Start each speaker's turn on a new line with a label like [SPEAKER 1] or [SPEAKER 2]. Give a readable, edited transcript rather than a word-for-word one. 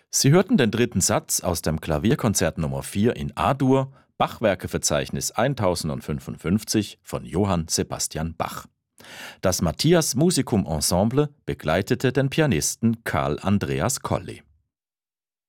[SPEAKER 1] Sie hörten den dritten Satz aus dem Klavierkonzert Nummer 4 in A-Dur, Bachwerkeverzeichnis 1055 von Johann Sebastian Bach. Das Matthias Musicum Ensemble begleitete den Pianisten Karl Andreas Colli.